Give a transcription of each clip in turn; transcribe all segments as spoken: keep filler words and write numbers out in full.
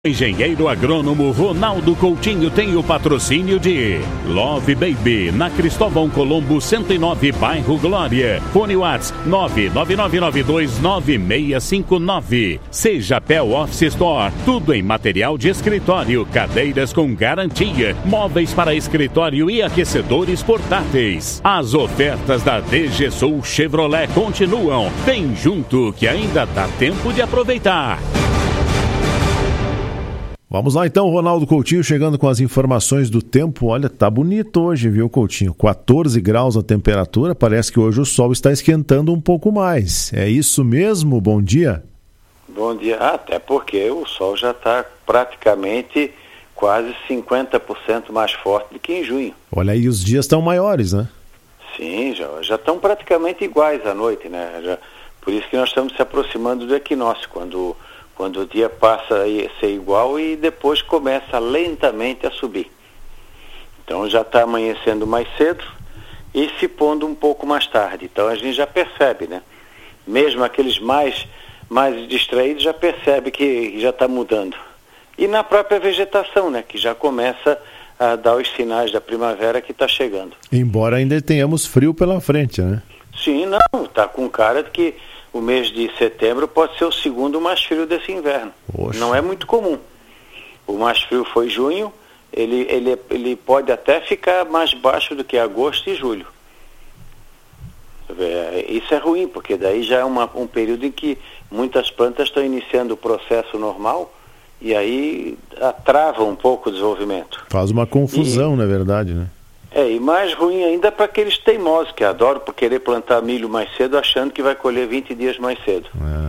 Engenheiro agrônomo Ronaldo Coutinho tem o patrocínio de Love Baby, na Cristóvão Colombo cento e nove, bairro Glória. Fone Whats nove nove nove nove dois nove seis cinco nove. Seja Pel Office Store, tudo em material de escritório, cadeiras com garantia, móveis para escritório e aquecedores portáteis. As ofertas da D G Sul Chevrolet continuam. Vem junto que ainda dá tempo de aproveitar. Vamos lá então, Ronaldo Coutinho chegando com as informações do tempo. Olha, tá bonito hoje, viu, Coutinho? quatorze graus a temperatura, parece que hoje o sol está esquentando um pouco mais. É isso mesmo? Bom dia. Bom dia, até porque o sol já está praticamente quase cinquenta por cento mais forte do que em junho. Olha aí, os dias estão maiores, né? Sim, já, já estão praticamente iguais à noite, né? Já, por isso que nós estamos se aproximando do equinócio, quando... quando o dia passa a ser igual e depois começa lentamente a subir. Então já está amanhecendo mais cedo e se pondo um pouco mais tarde. Então a gente já percebe, né? Mesmo aqueles mais, mais distraídos já percebe que já está mudando. E na própria vegetação, né? Que já começa a dar os sinais da primavera que está chegando. Embora ainda tenhamos frio pela frente, né? Sim, não. Está com cara de que o mês de setembro pode ser o segundo mais frio desse inverno. Poxa. Não é muito comum. O mais frio foi junho, ele, ele, ele pode até ficar mais baixo do que agosto e julho. Isso é ruim, porque daí já é uma, um período em que muitas plantas estão iniciando o processo normal e aí trava um pouco o desenvolvimento. Faz uma confusão, e, na verdade, né? É, e mais ruim ainda para aqueles teimosos que adoram por querer plantar milho mais cedo, achando que vai colher vinte dias mais cedo.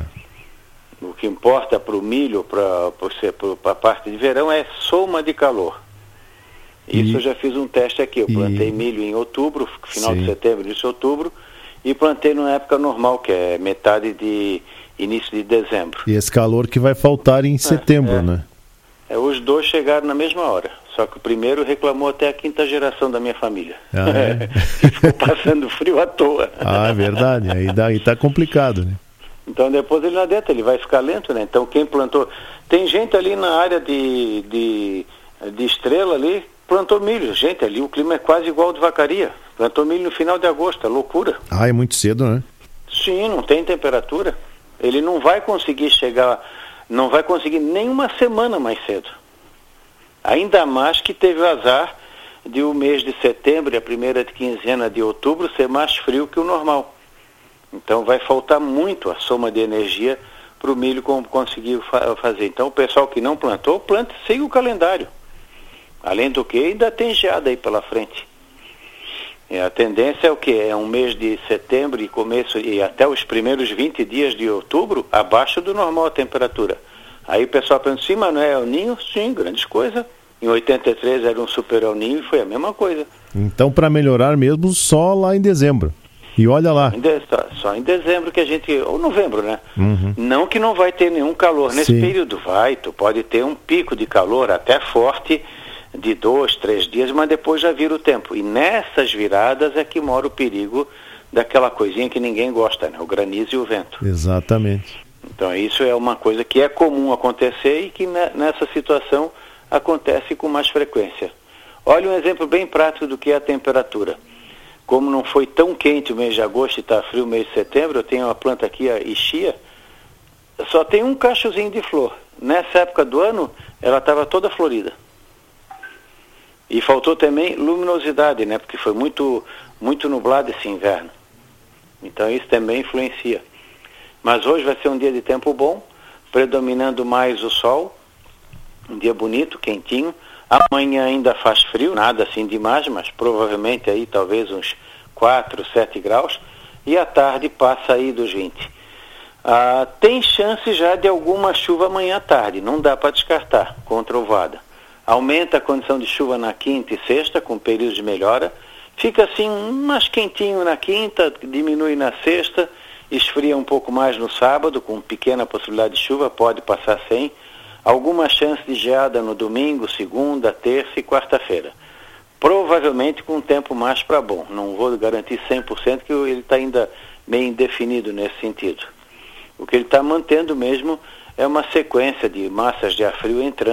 É. O que importa para o milho, para a parte de verão, é soma de calor. Isso e... eu já fiz um teste aqui. Eu plantei e... milho em outubro, final Sim. de setembro, início de outubro, e plantei numa época normal, que é metade de início de dezembro. E esse calor que vai faltar em setembro, é, é. né? É, os dois chegaram na mesma hora. Só que o primeiro reclamou até a quinta geração da minha família. Ah, é? Que ficou passando frio à toa. Ah, é verdade. Aí, dá, aí tá complicado, né? Então depois ele não adianta, ele vai ficar lento, né? Então quem plantou... Tem gente ali na área de, de, de Estrela ali, plantou milho. Gente, ali o clima é quase igual ao de Vacaria. Plantou milho no final de agosto, é loucura. Ah, é muito cedo, né? Sim, não tem temperatura. Ele não vai conseguir chegar... Não vai conseguir nem uma semana mais cedo. Ainda mais que teve o azar de o mês de setembro e a primeira de quinzena de outubro ser mais frio que o normal. Então vai faltar muito a soma de energia para o milho conseguir fa- fazer. Então o pessoal que não plantou, planta, siga o calendário. Além do que, ainda tem geada aí pela frente. E a tendência é o quê? É um mês de setembro e começo e até os primeiros vinte dias de outubro abaixo do normal a temperatura. Aí o pessoal pensa, sim, mas não é El Ninho? Sim, grandes coisas. Em oitenta e três era um super El Ninho e foi a mesma coisa. Então, para melhorar mesmo, só lá em dezembro. E olha lá. Em de, só, só em dezembro que a gente... Ou novembro, né? Uhum. Não que não vai ter nenhum calor nesse Sim. período. Vai, tu pode ter um pico de calor até forte de dois, três dias, mas depois já vira o tempo. E nessas viradas é que mora o perigo daquela coisinha que ninguém gosta, né? O granizo e o vento. Exatamente. Então isso é uma coisa que é comum acontecer e que nessa situação acontece com mais frequência. Olha um exemplo bem prático do que é a temperatura. Como não foi tão quente o mês de agosto e está frio o mês de setembro, eu tenho uma planta aqui, a Ixia, só tem um cachozinho de flor. Nessa época do ano, ela estava toda florida. E faltou também luminosidade, né? Porque foi muito, muito nublado esse inverno. Então isso também influencia. Mas hoje vai ser um dia de tempo bom, predominando mais o sol, um dia bonito, quentinho. Amanhã ainda faz frio, nada assim demais, mas provavelmente aí talvez uns quatro, sete graus. E à tarde passa aí dos vinte. Ah, tem chance já de alguma chuva amanhã à tarde, não dá para descartar, com trovada. Aumenta a condição de chuva na quinta e sexta, com períodos de melhora. Fica assim, mais quentinho na quinta, diminui na sexta, esfria um pouco mais no sábado, com pequena possibilidade de chuva, pode passar sem. Alguma chance de geada no domingo, segunda, terça e quarta-feira. Provavelmente com um tempo mais para bom. Não vou garantir cem por cento que ele está ainda meio indefinido nesse sentido. O que ele está mantendo mesmo é uma sequência de massas de ar frio entrando